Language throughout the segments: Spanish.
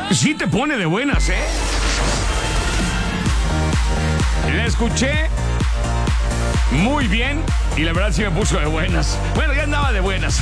Sí te pone de buenas, ¿eh? La escuché muy bien y la verdad sí me puso de buenas. Bueno, ya andaba de buenas.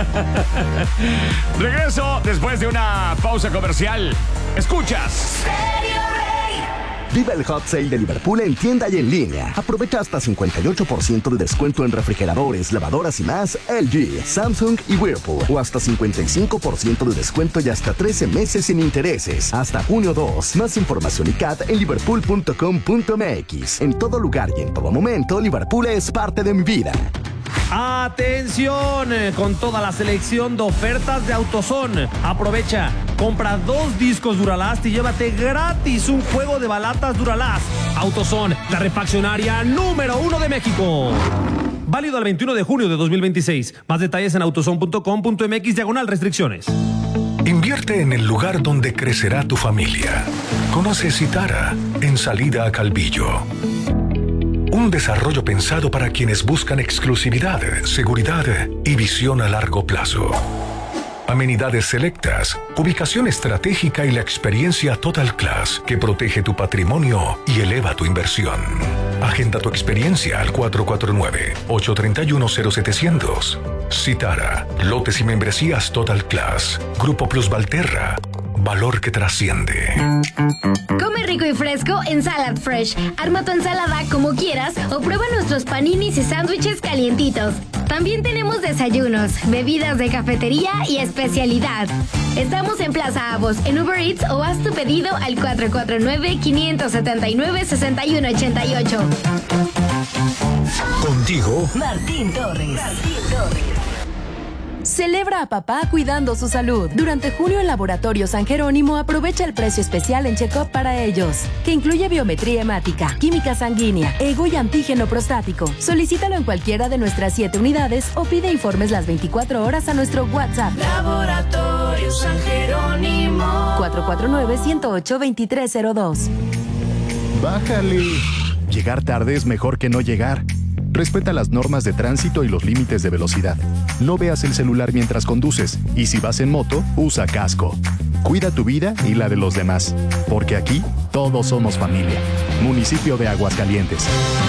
Regreso después de una pausa comercial. Escuchas Viva el Hot Sale de Liverpool en tienda y en línea. Aprovecha hasta 58% de descuento en refrigeradores, lavadoras y más LG, Samsung y Whirlpool. O hasta 55% de descuento y hasta 13 meses sin intereses. Hasta junio 2. Más información y CAT en liverpool.com.mx. En todo lugar y en todo momento, Liverpool es parte de mi vida. ¡Atención! Con toda la selección de ofertas de AutoZone. Aprovecha, compra 2 discos Duralast y llévate gratis un juego de balatas Duralast. AutoZone, la refaccionaria número 1 de México. Válido al 21 de junio de 2026. Más detalles en autozone.com.mx/restricciones. Invierte en el lugar donde crecerá tu familia. Conoce Citara, en salida a Calvillo. Un desarrollo pensado para quienes buscan exclusividad, seguridad y visión a largo plazo. Amenidades selectas, ubicación estratégica y la experiencia Total Class que protege tu patrimonio y eleva tu inversión. Agenda tu experiencia al 449-831-0700. Citara, lotes y membresías Total Class. Grupo Plus Valterra. Valor que trasciende. Come rico y fresco en Salad Fresh. Arma tu ensalada como quieras o prueba nuestros paninis y sándwiches calientitos. También tenemos desayunos, bebidas de cafetería y especialidad. Estamos en Plaza Avos, en Uber Eats o haz tu pedido al 449-579-6188. Contigo, Martín Torres. Celebra a papá cuidando su salud. Durante junio en Laboratorio San Jerónimo aprovecha el precio especial en check-up para ellos, que incluye biometría hemática, química sanguínea, ego y antígeno prostático. Solicítalo en cualquiera de nuestras 7 unidades o pide informes las 24 horas a nuestro WhatsApp. Laboratorio San Jerónimo. 449-108-2302. Bájale. Llegar tarde es mejor que no llegar. Respeta las normas de tránsito y los límites de velocidad. No veas el celular mientras conduces y si vas en moto, usa casco. Cuida tu vida y la de los demás, porque aquí todos somos familia. Municipio de Aguascalientes.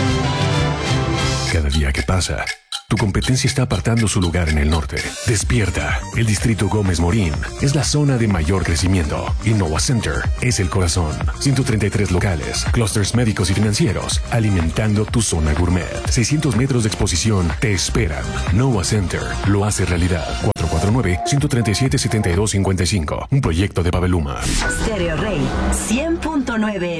Cada día que pasa, tu competencia está apartando su lugar en el norte. Despierta. El distrito Gómez Morín es la zona de mayor crecimiento. Innova Center es el corazón. 133 locales, clústeres médicos y financieros, alimentando tu zona gourmet. 600 metros de exposición te esperan. Innova Center lo hace realidad. 449-137-7255. Un proyecto de Paveluma. Stereo Rey 100.9